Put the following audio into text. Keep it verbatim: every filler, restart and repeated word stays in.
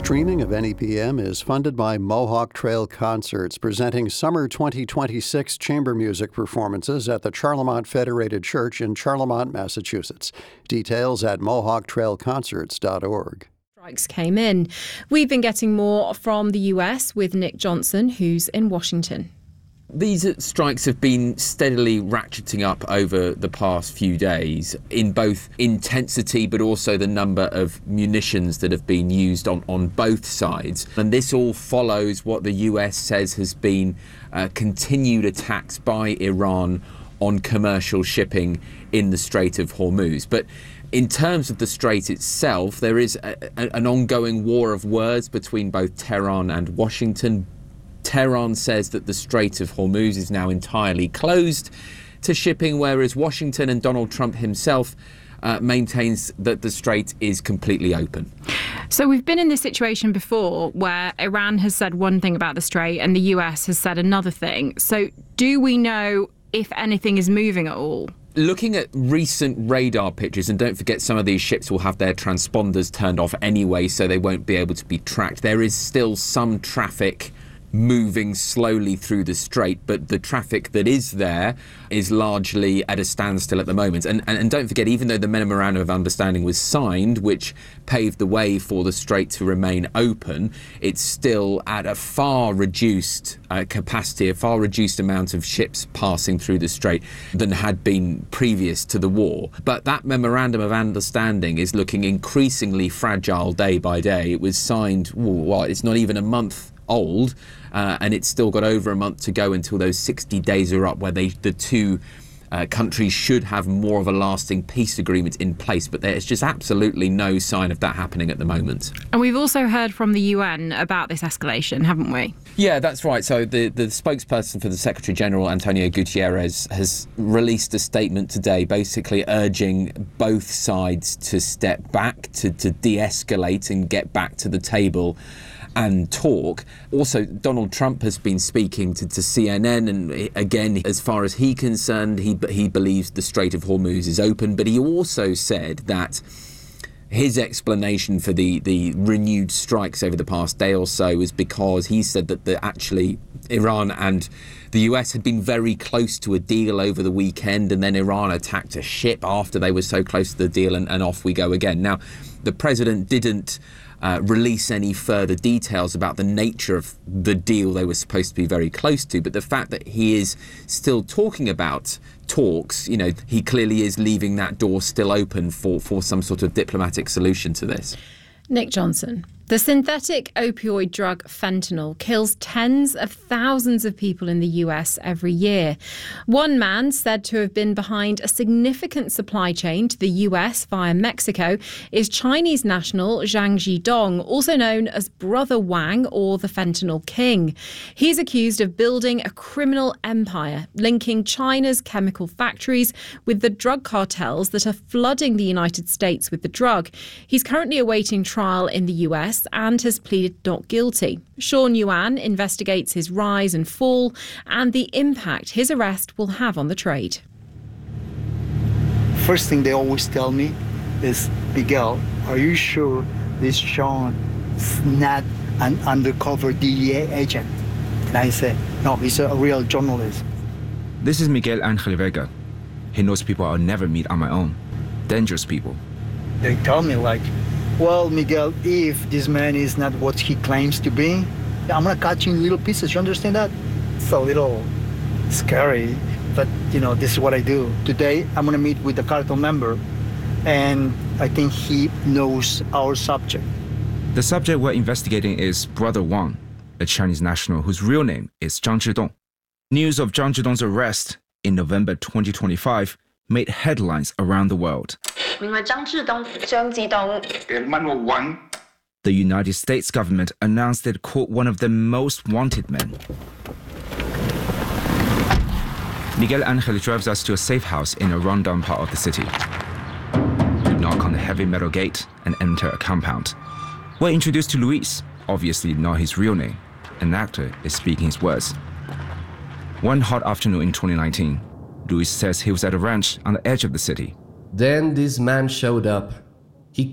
Streaming of N E P M is funded by Mohawk Trail Concerts, presenting Summer twenty twenty-six chamber music performances at the Charlemont Federated Church in Charlemont, Massachusetts. Details at mohawk trail concerts dot org. Strikes came in. We've been getting more from the U S with Nick Johnson, who's in Washington. These strikes have been steadily ratcheting up over the past few days in both intensity but also the number of munitions that have been used on, on both sides. And this all follows what the U S says has been uh, continued attacks by Iran on commercial shipping in the Strait of Hormuz. But in terms of the strait itself, there is a, a, an ongoing war of words between both Tehran and Washington. Tehran says that the Strait of Hormuz is now entirely closed to shipping, whereas Washington and Donald Trump himself uh, maintains that the strait is completely open. So we've been in this situation before where Iran has said one thing about the strait and the U S has said another thing. So do we know if anything is moving at all? Looking at recent radar pictures, and don't forget some of these ships will have their transponders turned off anyway, so they won't be able to be tracked. There is still some traffic moving slowly through the strait, but the traffic that is there is largely at a standstill at the moment. And, and, and don't forget, even though the Memorandum of Understanding was signed, which paved the way for the strait to remain open, it's still at a far reduced uh, capacity, a far reduced amount of ships passing through the strait than had been previous to the war. But that Memorandum of Understanding is looking increasingly fragile day by day. It was signed, well, it's not even a month old, uh, and it's still got over a month to go until those sixty days are up, where they, the two uh, countries should have more of a lasting peace agreement in place. But there's just absolutely no sign of that happening at the moment. And we've also heard from the U N about this escalation, haven't we? Yeah, that's right. So the, the spokesperson for the Secretary General, Antonio Guterres, has released a statement today basically urging both sides to step back, to, to de-escalate and get back to the table and talk. Also, Donald Trump has been speaking to, to C N N, and again, as far as he's concerned, he he believes the Strait of Hormuz is open, but he also said that his explanation for the, the renewed strikes over the past day or so is because he said that the, actually Iran and the U S had been very close to a deal over the weekend, and then Iran attacked a ship after they were so close to the deal, and, and off we go again. Now, the president didn't Uh, release any further details about the nature of the deal they were supposed to be very close to, but the fact that he is still talking about talks, you know, he clearly is leaving that door still open for, for some sort of diplomatic solution to this. Nick Johnson. The synthetic opioid drug fentanyl kills tens of thousands of people in the U S every year. One man said to have been behind a significant supply chain to the U S via Mexico is Chinese national Zhang Zhidong, also known as Brother Wang or the Fentanyl King. He's accused of building a criminal empire, linking China's chemical factories with the drug cartels that are flooding the United States with the drug. He's currently awaiting trial in the U S and has pleaded not guilty. Sean Yuan investigates his rise and fall and the impact his arrest will have on the trade. First thing they always tell me is, Miguel, are you sure this Sean is not an undercover D E A agent? And I say, no, he's a real journalist. This is Miguel Ángel Vega. He knows people I'll never meet on my own. Dangerous people. They tell me like, well, Miguel, if this man is not what he claims to be, I'm gonna cut you in little pieces. You understand that? It's a little scary, but you know, this is what I do. Today, I'm gonna meet with the cartel member, and I think he knows our subject. The subject we're investigating is Brother Wang, a Chinese national whose real name is Zhang Zhidong. News of Zhang Zhidong's arrest in November twenty twenty-five made headlines around the world. The United States government announced it caught one of the most wanted men. Miguel Ángel drives us to a safe house in a rundown part of the city. We knock on the heavy metal gate and enter a compound. We're introduced to Luis, obviously not his real name. An actor is speaking his words. One hot afternoon in twenty nineteen, Luis says he was at a ranch on the edge of the city. Then this man showed up